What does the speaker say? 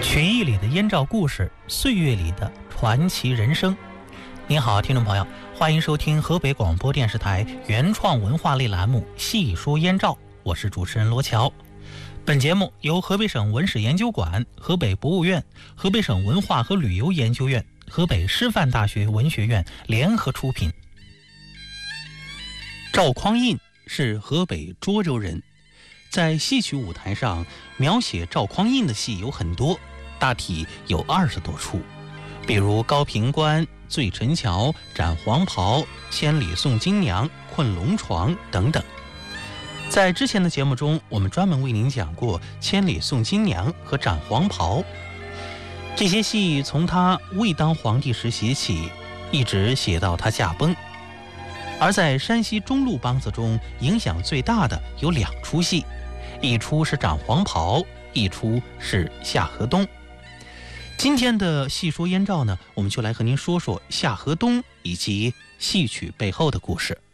曲艺里的燕赵故事，岁月里的传奇人生。您好，听众朋友，欢迎收听河北广播电视台原创文化类栏目《细说燕赵》，我是主持人罗乔。本节目由河北省文史研究馆、河北博物院、河北省文化和旅游研究院、河北师范大学文学院联合出品。赵匡胤是河北涿州人，在戏曲舞台上描写赵匡胤的戏有很多，大体有20多出，比如高平关、醉陈桥、斩黄袍、千里送金娘、困龙床等等。在之前的节目中，我们专门为您讲过千里送金娘和斩黄袍，这些戏从他未当皇帝时写起，一直写到他驾崩。而在山西中路梆子中，影响最大的有2出戏，一出是斩黄袍，一出是夏河东。今天的细说燕赵呢，我们就来和您说说夏河东以及戏曲背后的故事。